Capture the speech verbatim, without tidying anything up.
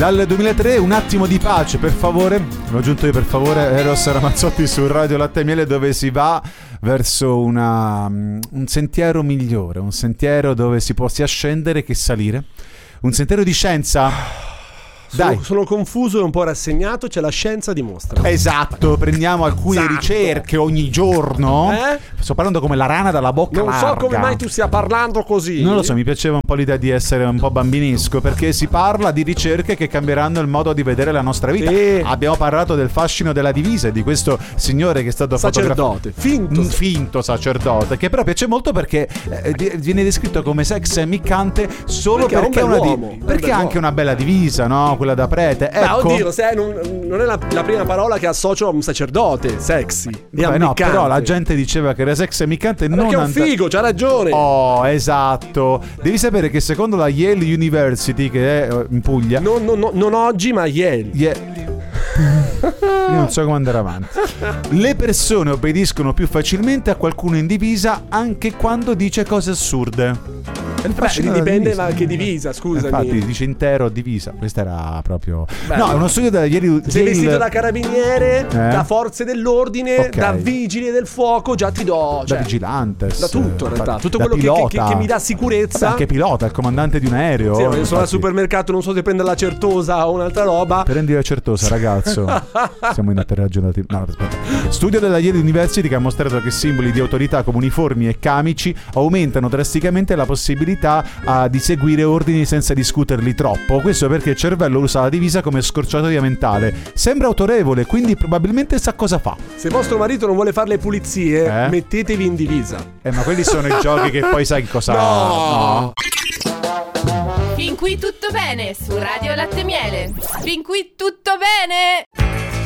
Dal duemilatré Un attimo di pace, per favore. L'ho aggiunto io, per favore. Eros Ramazzotti su Radio Latte e Miele, dove si va verso una, un sentiero migliore, un sentiero dove si può sia scendere che salire, un sentiero di scienza. Dai. Sono, sono confuso e un po' rassegnato, c'è la scienza dimostra. Esatto, prendiamo alcune esatto. ricerche ogni giorno. Eh? Sto parlando come la rana dalla bocca non larga. Non so come mai tu stia parlando così. Non lo so, mi piaceva un po' l'idea di essere un po' bambinesco, perché si parla di ricerche che cambieranno il modo di vedere la nostra vita. Sì. Abbiamo parlato del fascino della divisa e di questo signore che è stato sacerdote, fotografato. finto. finto sacerdote, che però piace molto perché eh, viene descritto come sex e miccante solo perché, perché, è una di- perché ha anche una bella divisa, no? Quella da prete. Ma ecco. oddio, se non, non è la, la prima parola che associo a un sacerdote sexy. Beh, no, però la gente diceva che era sex e miccante. Ma non perché è un anta- figo, c'ha ragione. Oh, esatto. Devi sapere che secondo la Yale University, che è in Puglia, non, non, non oggi, ma Yale. Yeah. Io non so come andare avanti. Le persone obbediscono più facilmente a qualcuno in divisa anche quando dice cose assurde. Beh, dipende ma che divisa, scusami. Infatti dice intero divisa. Questa era proprio Bello. No, è uno studio da ieri. Sei Yale... vestito da carabiniere, eh? da forze dell'ordine, okay. da vigili del fuoco, già ti do, cioè, da vigilantes, da tutto in realtà, tutto da quello che, che, che mi dà sicurezza. Vabbè, anche pilota, il comandante di un aereo. Sì, io sono al supermercato, non so se prendere la Certosa o un'altra roba. Prendi la Certosa, ragazzo. Siamo interragionati. No, aspetta. Studio della Yale University che ha mostrato che simboli di autorità come uniformi e camici aumentano drasticamente la possibilità uh, di seguire ordini senza discuterli troppo. Questo perché il cervello usa la divisa come scorciatoia mentale. Sembra autorevole, quindi probabilmente sa cosa fa. Se vostro marito non vuole fare le pulizie, eh? mettetevi in divisa. Eh, ma quelli sono i giochi che poi sai cosa. No! no. Fin qui tutto bene su Radio Latte e Miele. Fin qui tutto bene.